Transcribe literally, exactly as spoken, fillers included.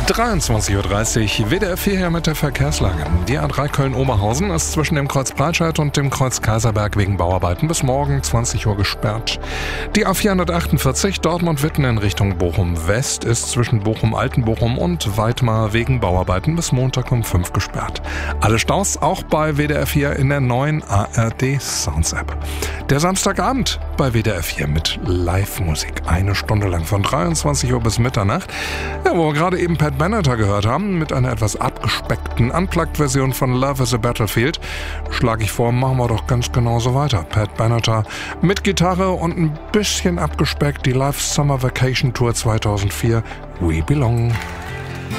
dreiundzwanzig Uhr dreißig, W D R vier hier mit der Verkehrslage. Die A drei Köln-Oberhausen ist zwischen dem Kreuz Breitscheid und dem Kreuz Kaiserberg wegen Bauarbeiten bis morgen zwanzig Uhr gesperrt. Die A vierhundertachtundvierzig Dortmund-Witten in Richtung Bochum-West ist zwischen Bochum-Altenbochum und Weitmar wegen Bauarbeiten bis Montag um fünf gesperrt. Alle Staus auch bei W D R vier in der neuen A R D Sounds App. Der Samstagabend bei W D R vier mit Live-Musik. Eine Stunde lang von dreiundzwanzig Uhr bis Mitternacht. Ja, wo wir gerade eben Pat Benatar gehört haben, mit einer etwas abgespeckten Unplugged-Version von Love is a Battlefield, schlage ich vor, machen wir doch ganz genauso weiter. Pat Benatar mit Gitarre und ein bisschen abgespeckt, die Live Summer Vacation Tour zweitausendvier, We Belong.